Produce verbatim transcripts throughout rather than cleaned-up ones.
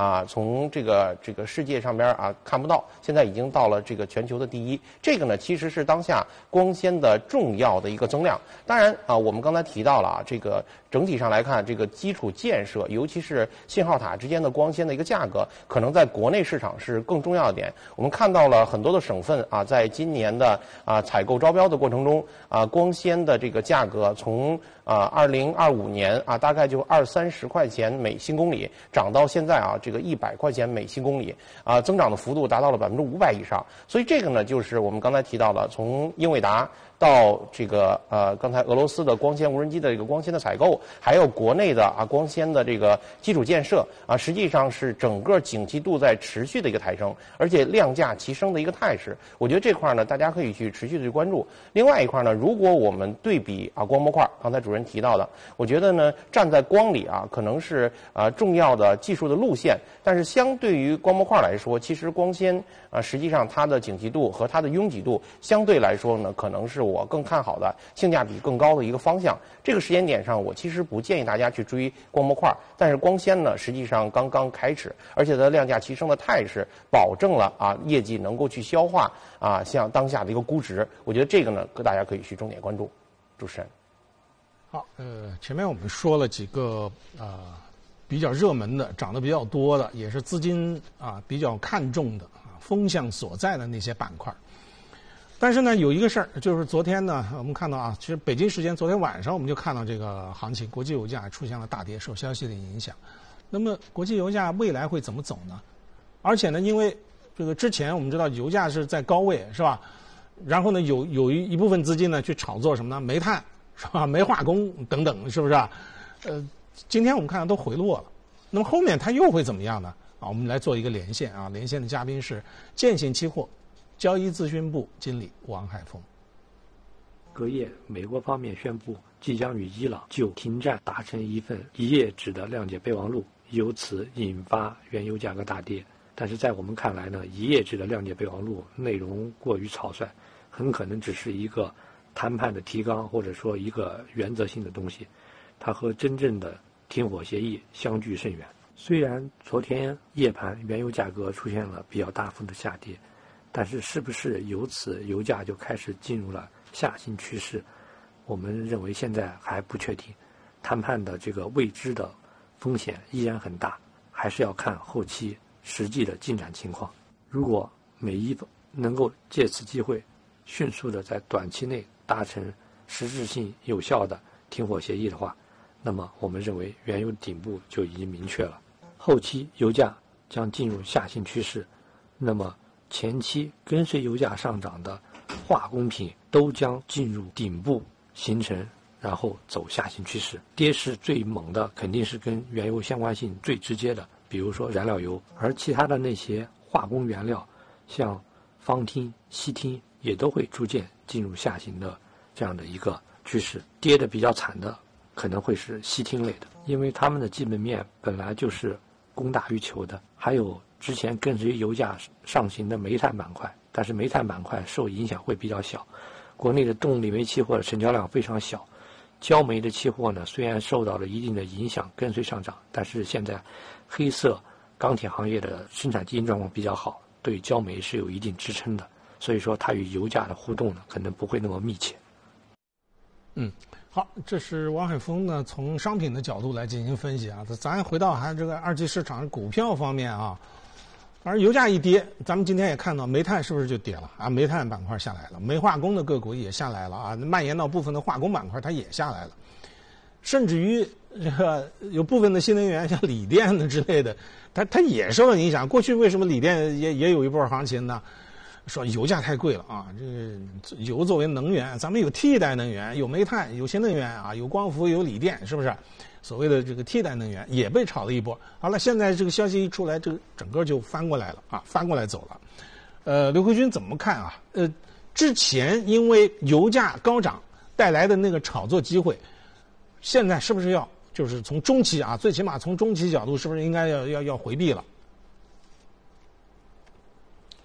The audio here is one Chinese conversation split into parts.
啊，从这个这个世界上边啊看不到，现在已经到了这个全球的第一。这个呢，其实是当下光纤的重要的一个增量。当然啊，我们刚才提到了啊，这个整体上来看，这个基础建设，尤其是信号塔之间的光纤的一个价格，可能在国内市场是更重要的点。我们看到了很多的省份啊，在今年的啊采购招标的过程中啊，光纤的这个价格从啊二零二五年啊大概就二三十块钱每新公里，涨到现在啊这个一百块钱每新公里啊，增长的幅度达到了百分之五百以上。所以这个呢，就是我们刚才提到了，从英伟达到这个呃刚才俄罗斯的光纤无人机的这个光纤的采购，还有国内的啊光纤的这个基础建设啊，实际上是整个景气度在持续的一个抬升，而且量价齐升的一个态势。我觉得这块呢，大家可以去持续的去关注。另外一块呢，如果我们对比啊光模块，刚才主任提到的，我觉得呢，站在光里啊，可能是啊重要的技术的路线，但是相对于光模块来说，其实光纤啊实际上它的景气度和它的拥挤度相对来说呢，可能是我更看好的性价比更高的一个方向。这个时间点上，我其实不建议大家去追光模块，但是光纤呢，实际上刚刚开始，而且它的量价齐升的态势，保证了啊业绩能够去消化啊像当下的一个估值。我觉得这个呢，大家可以去重点关注。主持人， 好，呃，前面我们说了几个呃比较热门的、涨得比较多的，也是资金啊比较看重的啊风向所在的那些板块。但是呢，有一个事儿，就是昨天呢，我们看到啊，其实北京时间昨天晚上我们就看到这个行情，国际油价出现了大跌，受消息的影响。那么国际油价未来会怎么走呢？而且呢，因为这个之前我们知道油价是在高位，是吧？然后呢，有有一一部分资金呢去炒作什么呢？煤炭是吧？煤化工等等，是不是啊？呃，今天我们看到都回落了。那么后面它又会怎么样呢？啊，我们来做一个连线啊，连线的嘉宾是建信期货交易咨询部经理王海峰。 隔夜，美国方面宣布即将与伊朗就停战达成一份一页纸的谅解备忘录，由此引发原油价格大跌。但是在我们看来呢，一页纸的谅解备忘录内容过于草率，很可能只是一个谈判的提纲，或者说一个原则性的东西，它和真正的停火协议相距甚远。虽然昨天夜盘原油价格出现了比较大幅的下跌，但是是不是由此油价就开始进入了下行趋势，我们认为现在还不确定，谈判的这个未知的风险依然很大，还是要看后期实际的进展情况。如果美伊能够借此机会迅速的在短期内达成实质性有效的停火协议的话，那么我们认为原油顶部就已经明确了，后期油价将进入下行趋势，那么前期跟随油价上涨的化工品都将进入顶部形成，然后走下行趋势。跌势最猛的肯定是跟原油相关性最直接的，比如说燃料油，而其他的那些化工原料，像芳烃、烯烃也都会逐渐进入下行的这样的一个趋势。跌得比较惨的可能会是烯烃类的，因为它们的基本面本来就是供大于求的。还有之前跟随油价上行的煤炭板块，但是煤炭板块受影响会比较小，国内的动力煤期货的成交量非常小，焦煤的期货呢虽然受到了一定的影响，跟随上涨，但是现在黑色钢铁行业的生产经营状况比较好，对焦煤是有一定支撑的，所以说它与油价的互动呢可能不会那么密切。 嗯，好，这是王海峰呢从商品的角度来进行分析啊。咱回到还这个二级市场股票方面啊，而油价一跌，咱们今天也看到煤炭是不是就跌了啊？煤炭板块下来了，煤化工的个股也下来了啊，蔓延到部分的化工板块它也下来了，甚至于这个有部分的新能源像锂电的之类的，它它也受到影响。过去为什么锂电也也有一波行情呢？说油价太贵了啊，这个油作为能源，咱们有替代能源，有煤炭，有新能源啊，有光伏，有锂电，是不是？所谓的这个替代能源也被炒了一波。好了，现在这个消息一出来，这个整个就翻过来了啊，翻过来走了。呃，刘慧君怎么看啊？呃，之前因为油价高涨带来的那个炒作机会，现在是不是要就是从中期啊，最起码从中期角度，是不是应该要要要回避了？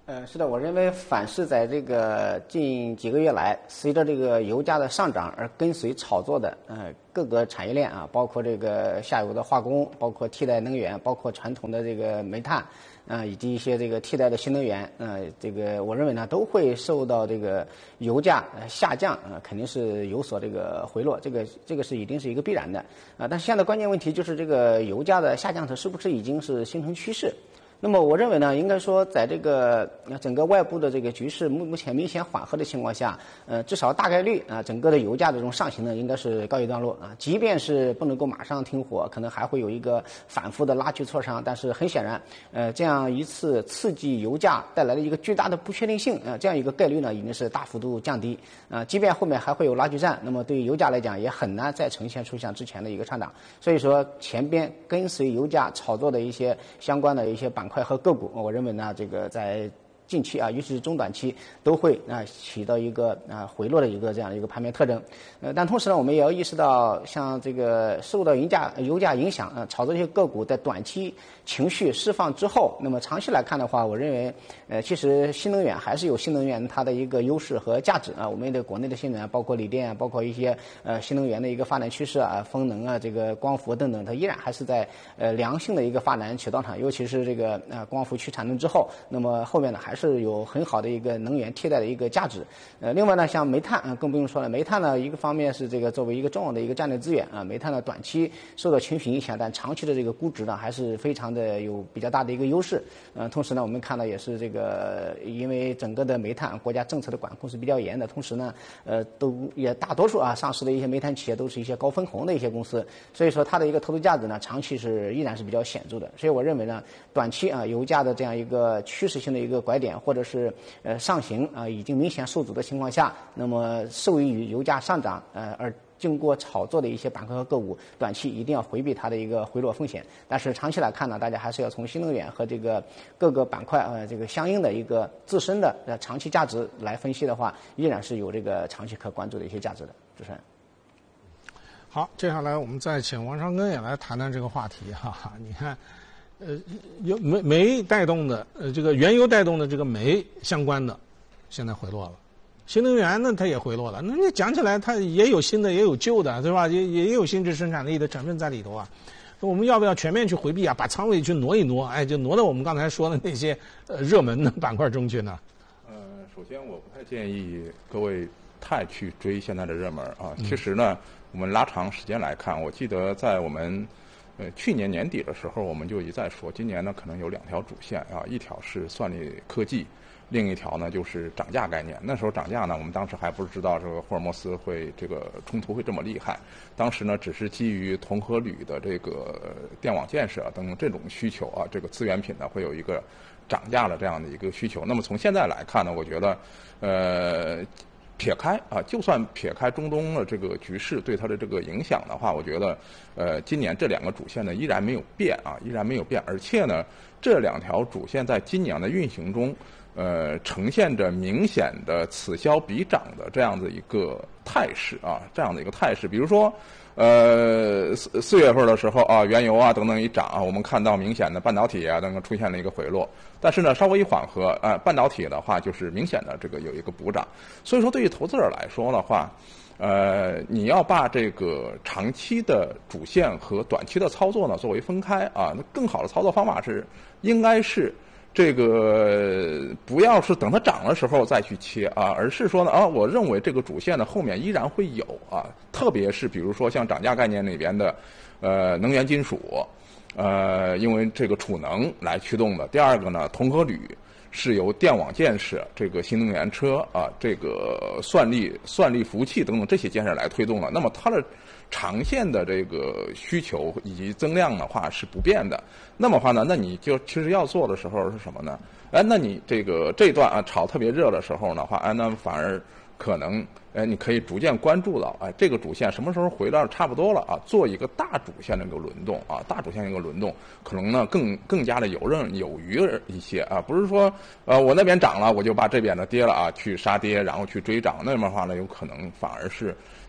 呃，是的，我认为反是在这个近几个月来，随着这个油价的上涨而跟随炒作的，呃，各个产业链啊，包括这个下游的化工，包括替代能源，包括传统的这个煤炭，啊、呃，以及一些这个替代的新能源，呃，这个我认为呢，都会受到这个油价下降，啊、呃，肯定是有所这个回落，这个这个是一定是一个必然的，啊、呃，但是现在关键问题就是这个油价的下降，它是不是已经是形成趋势？那么我认为呢，应该说，在这个整个外部的这个局势目目前明显缓和的情况下，呃，至少大概率啊，整个的油价的这种上行呢，应该是告一段落啊。即便是不能够马上停火，可能还会有一个反复的拉锯磋商。但是很显然，呃，这样一次刺激油价带来的一个巨大的不确定性啊，这样一个概率呢，已经是大幅度降低啊。即便后面还会有拉锯战，那么对于油价来讲，也很难再呈现出像之前的一个上涨。所以说，前边跟随油价炒作的一些相关的一些板块和个股，我认为呢，这个在近期啊，尤其是中短期，都会啊起到一个啊回落的一个这样的一个盘面特征。呃，但同时呢，我们也要意识到，像这个受到油价油价影响啊，炒作这些个股在短期情绪释放之后，那么长期来看的话，我认为呃，其实新能源还是有新能源它的一个优势和价值啊。我们的国内的新能源，包括锂电，包括一些呃新能源的一个发展趋势啊，风能啊，这个光伏等等，它依然还是在呃良性的一个发展渠道上，尤其是这个呃光伏去产能之后，那么后面呢还是有很好的一个能源替代的一个价值。呃，另外呢，像煤炭啊、呃，更不用说了。煤炭呢，一个方面是这个作为一个重要的一个战略资源啊，煤炭呢短期受到情绪影响，但长期的这个估值呢还是非常的有比较大的一个优势。呃，同时呢，我们看到也是这个，因为整个的煤炭国家政策的管控是比较严的，同时呢，呃，都也大多数啊上市的一些煤炭企业都是一些高分红的一些公司，所以说它的一个投资价值呢，长期是依然是比较显著的。所以我认为呢，短期啊油价的这样一个趋势性的一个拐点，或者是呃上行啊已经明显受阻的情况下，那么受益于油价上涨呃而经过炒作的一些板块和个股，短期一定要回避它的一个回落风险。但是长期来看呢，大家还是要从新能源和这个各个板块呃这个相应的一个自身的呃长期价值来分析的话，依然是有这个长期可关注的一些价值的。主持人。 好，接下来我们再请王长根也来谈谈这个话题哈哈。你看。呃，有煤煤带动的，呃，这个原油带动的这个煤相关的，现在回落了。新能源呢，它也回落了。那你讲起来，它也有新的，也有旧的，对吧？也也有新质生产力的成分在里头啊。我们要不要全面去回避啊？把仓位去挪一挪，哎，就挪到我们刚才说的那些呃热门的板块中去呢？ 呃，首先我不太建议各位太去追现在的热门啊。其实呢，我们拉长时间来看，我记得在我们。呃，去年年底的时候，我们就一再说，今年呢可能有两条主线啊，一条是算力科技，另一条呢就是涨价概念。那时候涨价呢，我们当时还不是知道这个霍尔莫斯会这个冲突会这么厉害，当时呢只是基于铜和铝的这个电网建设等等这种需求啊，这个资源品呢会有一个涨价的这样的一个需求。那么从现在来看呢，我觉得，呃。撇开啊，就算撇开中东的这个局势对它的这个影响的话，我觉得，呃，今年这两个主线呢依然没有变啊，依然没有变，而且呢，这两条主线在今年的运行中，呃，呈现着明显的此消彼长的这样的一个态势啊，这样的一个态势。比如说，呃，四四月份的时候啊，原油啊等等一涨啊，我们看到明显的半导体啊等等出现了一个回落。但是呢，稍微一缓和，呃，半导体的话就是明显的这个有一个补涨。所以说，对于投资者来说的话，呃，你要把这个长期的主线和短期的操作呢作为分开啊，那更好的操作方法是，应该是这个不要是等它涨的时候再去切啊，而是说呢啊，我认为这个主线呢后面依然会有啊，特别是比如说像涨价概念里边的，呃，能源金属。呃，因为这个储能来驱动的。第二个呢，铜和铝是由电网建设、这个新能源车啊、这个算力、算力服务器等等这些建设来推动了。那么它的长线的这个需求以及增量的话是不变的。那么话呢，那你就其实要做的时候是什么呢？哎，那你这个这段啊炒特别热的时候的话，哎，那反而可能。哎，你可以逐渐关注到，哎，这个主线什么时候回到差不多了啊？做一个大主线的一个轮动啊，大主线的一个轮动，可能呢更更加的游刃有余一些啊，不是说呃我那边涨了，我就把这边的跌了啊去杀跌，然后去追涨，那么的话呢，有可能反而是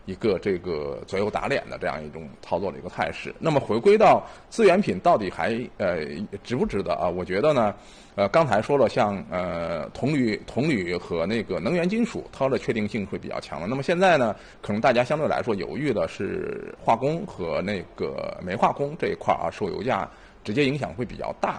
一个这个左右打脸的这样一种操作的一个态势。那么回归到资源品到底还呃值不值得啊？我觉得呢，呃刚才说了，像呃铜铝、铜铝和那个能源金属，它的确定性会比较强的。那么现在呢，可能大家相对来说犹豫的是化工和那个煤化工这一块啊，受油价直接影响会比较大。